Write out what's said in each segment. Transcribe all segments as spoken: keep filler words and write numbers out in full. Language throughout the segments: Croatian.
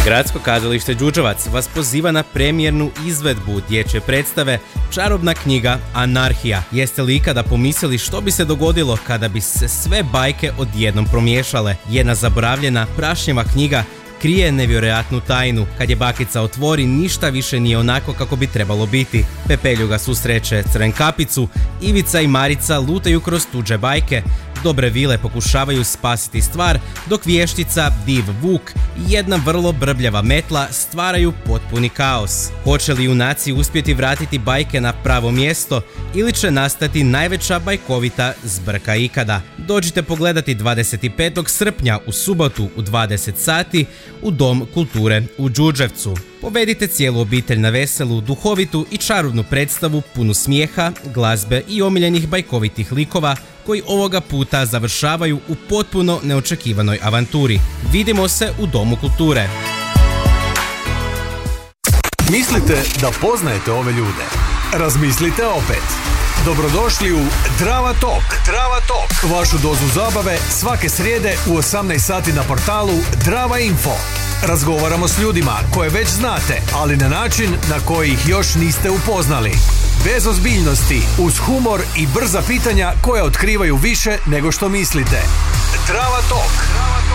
Gradsko kazalište Đurđevac vas poziva na premijernu izvedbu dječje predstave Čarobna knjiga Anarhija. Jeste li ikada pomislili što bi se dogodilo kada bi se sve bajke odjednom promiješale? Jedna zaboravljena prašnjeva knjiga krije nevjerojatnu tajnu. Kad je bakica otvori, ništa više nije onako kako bi trebalo biti. Pepeljuga susreće Crvenkapicu, Ivica i Marica lutaju kroz tuđe bajke. Dobre vile pokušavaju spasiti stvar, dok vještica, div Vuk i jedna vrlo brbljava metla stvaraju potpuni kaos. Hoće li junaci uspjeti vratiti bajke na pravo mjesto ili će nastati najveća bajkovita zbrka ikada? Dođite pogledati dvadeset petog srpnja u subotu u dvadeset sati u Dom kulture u Đurđevcu. Povedite cijelu obitelj na veselu, duhovitu i čarobnu predstavu punu smijeha, glazbe i omiljenih bajkovitih likova koji ovoga puta završavaju u potpuno neočekivanoj avanturi. Vidimo se u Domu kulture. Mislite da poznajete ove ljude? Razmislite opet. Dobrodošli u Drava Talk. Drava Talk. Vašu dozu zabave svake srijede u osamnaest sati na portalu Drava Info. Razgovaramo s ljudima koje već znate, ali na način na koji ih još niste upoznali. Bez ozbiljnosti, uz humor i brza pitanja koja otkrivaju više nego što mislite. Drava Talk.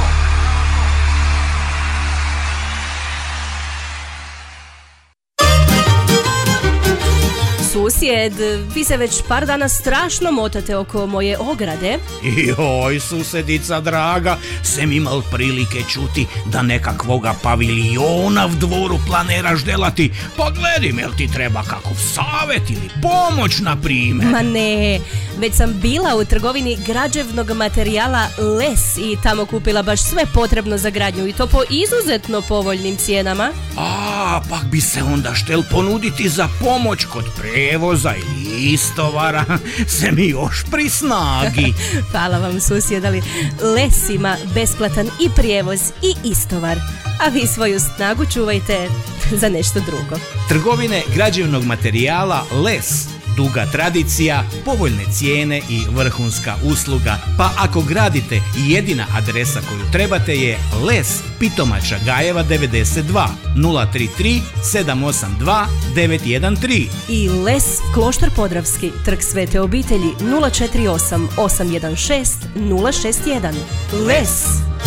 Susjed, vi se već par dana strašno motate oko moje ograde. Joj, susedica draga, sem imal prilike čuti da nekakvoga pavilijona v dvoru planiraš delati. Pogledim, jel ti treba kakov savjet ili pomoć, na primjer? Ma ne, već sam bila u trgovini građevnog materijala Les i tamo kupila baš sve potrebno za gradnju i to po izuzetno povoljnim cijenama. A, pak bi se onda štel ponuditi za pomoć kod prevoza ili istovara, se mi još pri snagi. Hvala vam, susjed, ali Les ima besplatan i prijevoz i istovar, a vi svoju snagu čuvajte za nešto drugo. Trgovine građevnog materijala Les. Duga tradicija, povoljne cijene i vrhunska usluga. Pa ako gradite, jedina adresa koju trebate je Les, Pitomača Gajeva devedeset dva, nula tri tri sedam osam dva devet jedan tri. I Les, Kloštar Podravski, Trg Svete obitelji nula četiri osam osam jedan šest nula šest jedan. Les.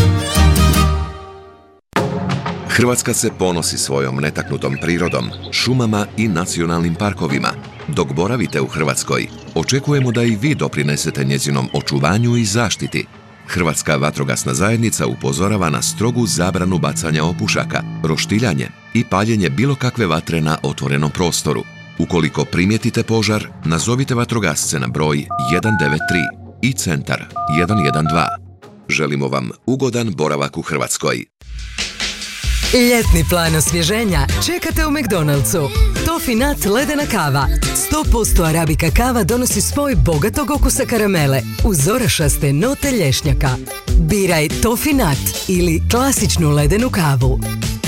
Hrvatska se ponosi svojom netaknutom prirodom, šumama i nacionalnim parkovima. Dok boravite u Hrvatskoj, očekujemo da i vi doprinesete njezinom očuvanju i zaštiti. Hrvatska vatrogasna zajednica upozorava na strogu zabranu bacanja opušaka, roštiljanje i paljenje bilo kakve vatre na otvorenom prostoru. Ukoliko primijetite požar, nazovite vatrogasce na broj jedan devet tri i centar jedan jedan dva. Želimo vam ugodan boravak u Hrvatskoj. Ljetni plan osvježenja čekate u McDonald'su. Toffee Nut ledena kava. sto posto arabika kava donosi svoj bogatog okusa karamele uz orašaste note lješnjaka. Biraj Toffee Nut ili klasičnu ledenu kavu.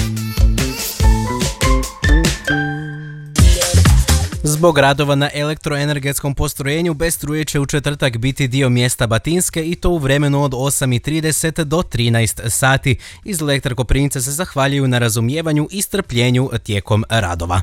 Zbog radova na elektroenergetskom postrojenju bez struje će u četvrtak biti dio mjesta Batinske i to u vremenu od osam i trideset do trinaest sati. Iz Elektra Koprivnice se zahvaljuju na razumijevanju i strpljenju tijekom radova.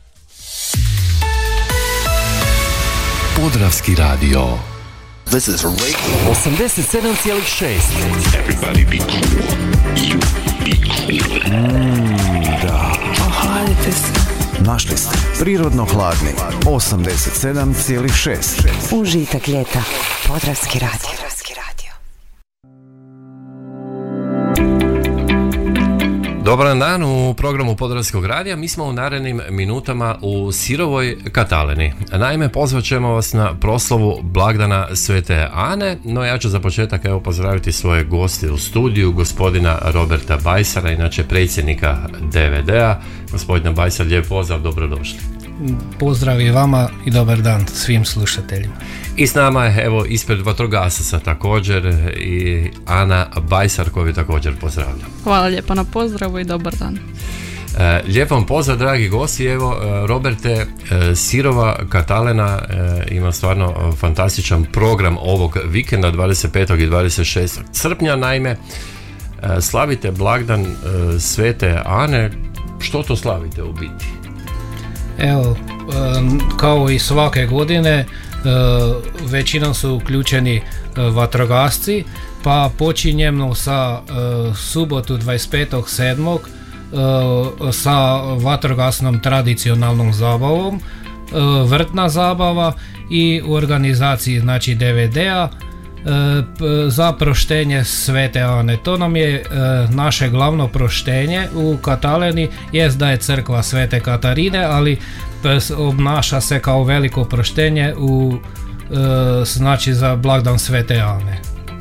Podravski radio. This is radio. osamdeset sedam zarez šest. Everybody be cool. You be cool. Mm, da. Ohladite se. Našli ste prirodno hladni osamdeset sedam zarez šest. Užitak ljeta. Podravski radio. Dobar dan u programu Podravskog radija. Mi smo u narednim minutama u Sirovoj Kataleni. Naime, pozvat ćemo vas na proslavu blagdana Svete Ane, no ja ću za početak evo pozdraviti svoje goste u studiju, gospodina Roberta Bajsara, inače predsjednika D V D-a. Gospodina Bajsar, lijep pozdrav, dobrodošli. Pozdrav i vama i dobar dan svim slušateljima. I s nama je evo ispred vatrogasaca također i Ana Bajsar, koju također pozdravljam. Hvala lijepo na pozdravu i dobar dan. E, lijep vam pozdrav, dragi gosti. Evo, Roberte, e, Sirova Katalena e, ima stvarno fantastičan program ovog vikenda, dvadeset petog i dvadeset šestog srpnja. Naime, Slavite blagdan Svete Ane, što to slavite u biti? Evo, kao i svake godine, većinom su uključeni vatrogasci, pa počinjemo sa subotu dvadeset petog sedmog sa vatrogasnom tradicionalnom zabavom, vrtna zabava i u organizaciji znači D V D-a za proštenje Svete Ane. To nam je naše glavno proštenje u Kataleni, jest da je crkva Svete Katarine, ali obnaša se kao veliko proštenje u, znači za blagdan Svete Ane.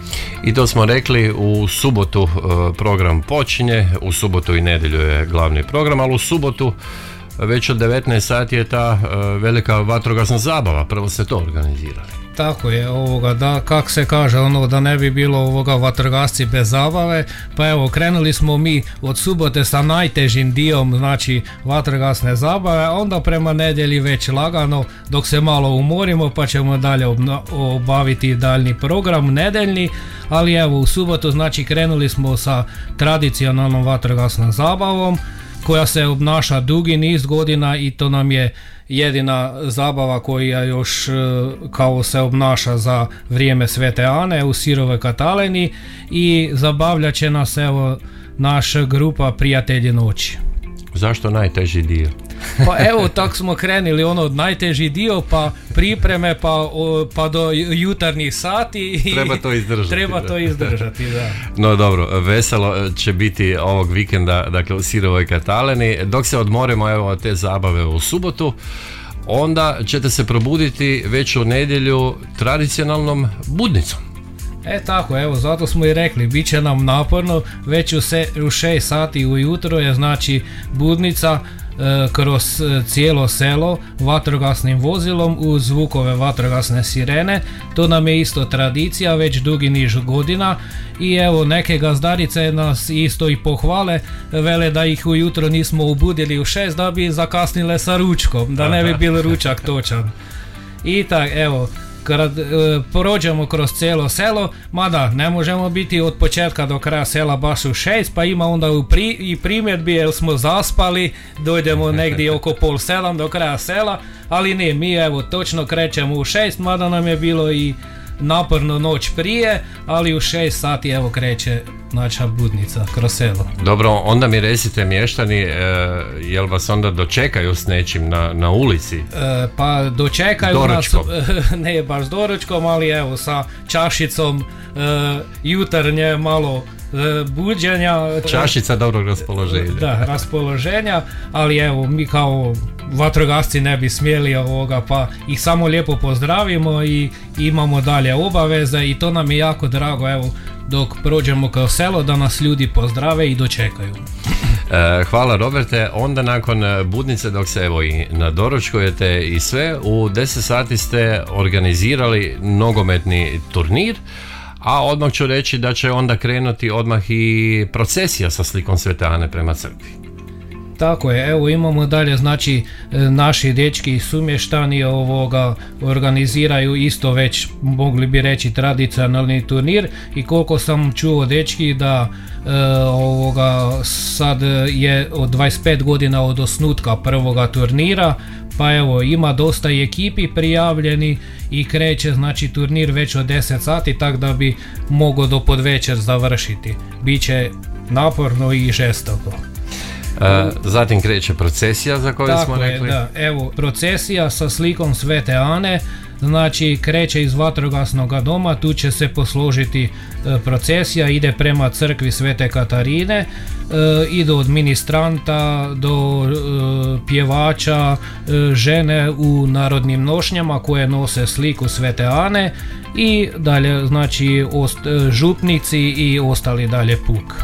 I to smo rekli, u subotu program počinje, u subotu i nedjelju je glavni program, ali u subotu već od devetnaest sati je ta velika vatrogasna zabava, prvo ste to organizirali. Tako je, ovoga, da, kak se kaže, ono, da ne bi bilo ovoga vatrogasci bez zabave, pa evo, krenuli smo mi od subote sa najtežim dijom, znači vatrogasne zabave, a onda prema nedjelji već lagano, dok se malo umorimo, pa ćemo dalje obaviti daljni program, nedeljni, ali evo, u subotu, znači, krenuli smo sa tradicionalnom vatrogasnom zabavom, koja se obnaša dugi niz godina i to nam je jedina zabava koja još kao se obnaša za vrijeme Svete Ane u Sirovoj Kataleni i zabavljat će nas evo naša grupa Prijatelji noći. Zašto najteži dio? Pa evo, tako smo krenuli ono od najteži dio, pa pripreme, pa, o, pa do jutarnjih sati. I treba to izdržati. Treba to izdržati, da. No dobro, veselo će biti ovog vikenda, dakle u Sirovoj Kataleni. Dok se odmorimo evo od te zabave u subotu, onda ćete se probuditi već u nedjelju tradicionalnom budnicom. E tako, evo, zato smo i rekli, bit će nam naporno, već u, se, u šest sati ujutro je znači budnica e, kroz e, cijelo selo vatrogasnim vozilom uz zvukove vatrogasne sirene. To nam je isto tradicija već dugi niz godina i evo neke gazdarice nas isto i pohvale, vele da ih ujutro nismo ubudili u šest da bi zakasnile sa ručkom, da ne bi bil ručak točan. I tak, evo, kad e, prođemo kroz cijelo selo, mada ne možemo biti od početka do kraja sela baš u šest, pa ima onda u pri, i primjedbi jer smo zaspali, dojdemo negdje oko pol sedam do kraja sela, ali ne, mi evo točno krećemo u šest, mada nam je bilo i naporno noć prije, ali u šest sati evo kreće naša budnica kroz selo. Dobro, onda mi recite mještani, e, jel vas onda dočekaju s nečim na, na ulici? E, pa dočekaju doručkom. Nas, ne baš doručkom, ali evo sa čašicom e, jutarnje malo e, buđenja. Čašica dobrog raspoloženja. Da, raspoloženja, ali evo mi kao vatrogasci ne bi smjeli ovoga, pa ih samo lijepo pozdravimo i imamo dalje obaveze i to nam je jako drago, evo, dok prođemo kao selo da nas ljudi pozdrave i dočekaju. E, hvala Roberte, onda nakon budnice dok se evo i nadoručkujete i sve, u deset sati ste organizirali nogometni turnir, a odmah ću reći da će onda krenuti odmah i procesija sa slikom Svete Ane prema crkvi. Tako je, evo imamo dalje, znači naši dečki sumještani ovoga organiziraju isto već, mogli bi reći, tradicionalni turnir i koliko sam čuo dečki da e, ovoga sad je od dvadeset pet godina od osnutka prvoga turnira, pa evo ima dosta i ekipi prijavljeni i kreće znači turnir već od deset sati, tako da bi mogao do podvečer završiti. Biće naporno i žestoko. Uh, zatim kreće procesija za koju tako smo rekli. Je, da. Evo, procesija sa slikom Svete Ane, znači kreće iz vatrogasnog doma, tu će se posložiti e, procesija, ide prema crkvi Svete Katarine, e, ide od ministranta do e, pjevača, e, žene u narodnim nošnjama koje nose sliku Svete Ane i dalje znači ost, e, župnici i ostali dalje puk.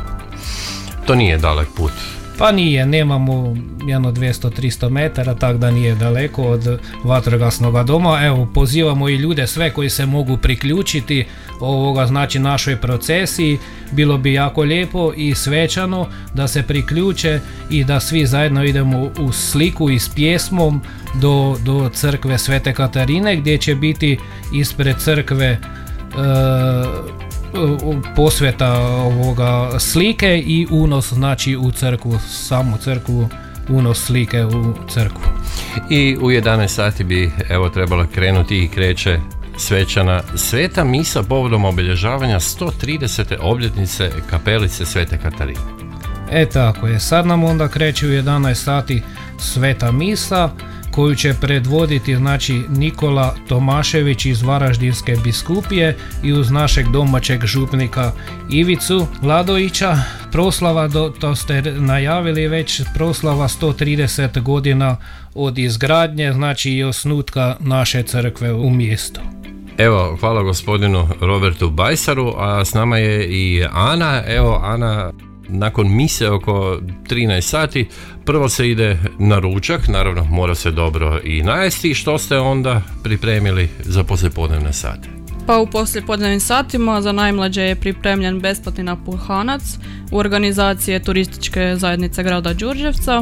To nije dalek put. Pa nije, nemamo jedno dvjesto do tristo metara, tako da nije daleko od vatrogasnog doma. Evo, pozivamo i ljude sve koji se mogu priključiti ovoga, znači našoj procesiji. Bilo bi jako lijepo i svečano da se priključe i da svi zajedno idemo u sliku i s pjesmom do, do crkve Svete Katarine, gdje će biti ispred crkve e, posveta ovoga slike i unos znači u crkvu, samu crkvu, unos slike u crkvu. I u jedanaest sati bi evo trebala krenuti i kreće svečana sveta misa povodom obilježavanja sto tridesete obljetnice kapelice Svete Katarine. E tako je, sad nam onda kreće u jedanaest sati sveta misa koju će predvoditi znači Nikola Tomašević iz Varaždinske biskupije i uz našeg domaćeg župnika Ivicu Ladovića. Proslava, do, to ste najavili već, proslava sto trideset godina od izgradnje, znači i osnutka naše crkve u mjestu. Evo, hvala gospodinu Robertu Bajsaru, a s nama je i Ana. Evo, Ana, nakon mise oko trinaest sati, prvo se ide na ručak, naravno mora se dobro i najesti. Što ste onda pripremili za poslijepodnevne sate? Pa u poslijepodnevnim satima za najmlađe je pripremljen besplatni napuhanac u organizacije turističke zajednice grada Đurđevca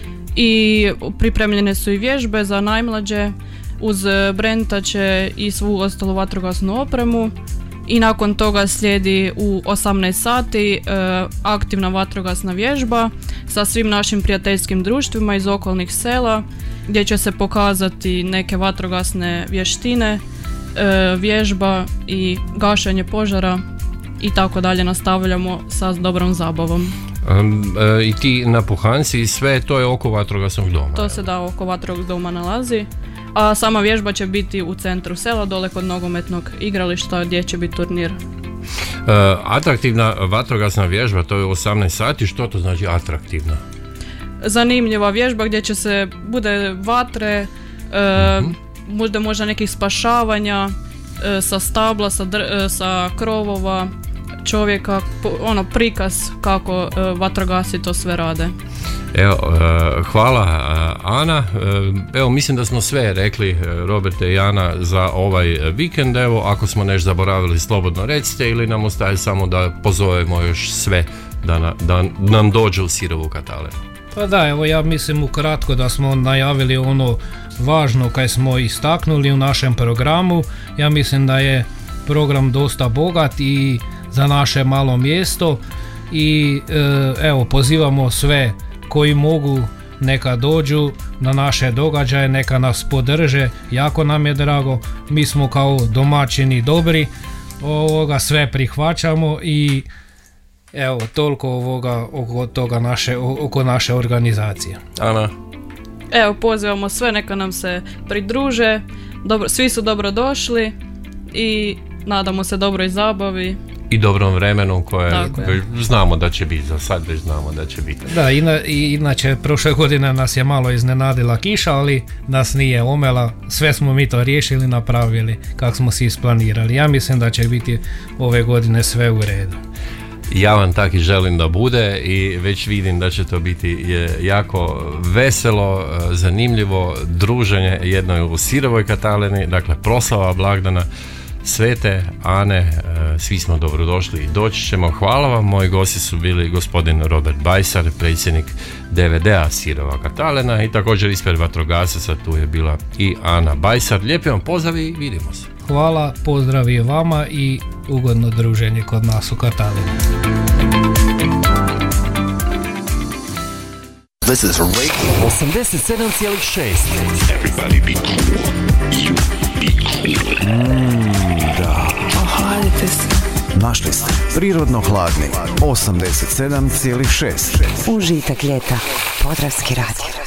i pripremljene su i vježbe za najmlađe uz brentače i svu ostalu vatrogasnu opremu. I nakon toga slijedi u osamnaest sati e, aktivna vatrogasna vježba sa svim našim prijateljskim društvima iz okolnih sela gdje će se pokazati neke vatrogasne vještine, e, vježba i gašenje požara i tako dalje. Nastavljamo sa dobrom zabavom. Um, e, I ti napuhanci i sve to je oko vatrogasnog doma? To se da oko vatrogasnog doma nalazi. A sama vježba će biti u centru sela, dole kod nogometnog igrališta gdje će biti turnir. E, atraktivna vatrogasna vježba, to je osamnaest sati, što to znači atraktivna? Zanimljiva vježba gdje će se, bude vatre, e, uh-huh. možda možda nekih spašavanja e, sa stabla, sa, dr, e, sa krovova čovjeka, ono prikaz kako e, vatrogasci to sve rade. Evo, hvala Ana. Evo, mislim da smo sve rekli, Roberte i Ana, za ovaj vikend. Evo, ako smo nešto zaboravili, slobodno recite ili nam ostaje samo da pozovemo još sve da, na, da nam dođe u Sirovu Katalenu. Pa da, evo ja mislim ukratko da smo najavili ono važno kaj smo istaknuli u našem programu. Ja mislim da je program dosta bogat i za naše malo mjesto i evo pozivamo sve koji mogu neka dođu na naše događaje, neka nas podrže, jako nam je drago, mi smo kao domaćini dobri, ovoga sve prihvaćamo i evo toliko ovoga oko toga naše, oko naše organizacije. Ana? Evo pozivamo sve, neka nam se pridruže, dobro, svi su dobro došli i nadamo se dobroj zabavi. I dobrom vremenu koje znamo da će biti, za sad već znamo da će biti. Da, ina, inače prošle godine nas je malo iznenadila kiša, ali nas nije omela, sve smo mi to riješili, napravili kako smo si isplanirali. Ja mislim da će biti ove godine sve u redu. Ja vam tako i želim da bude i već vidim da će to biti jako veselo, zanimljivo druženje jednoj u Sirovoj Kataleni, dakle proslava blagdana Svete Ane, svi smo dobrodošli i doći ćemo. Hvala vam, moji gosti su bili gospodin Robert Bajsar, predsjednik D V D-a Sirova Katalena i također ispred vatrogasaca tu je bila i Ana Bajsar. Lijepi vam pozdrav i vidimo se. Hvala, pozdrav i vama i ugodno druženje kod nas u Kataleni. This is Radio osamdeset sedam zarez šest. Everybody be cool. You be cool. Mm, da. Ohladite se. Našli ste prirodno hladni osamdeset sedam zarez šest. Užitak ljeta. Podravski radio.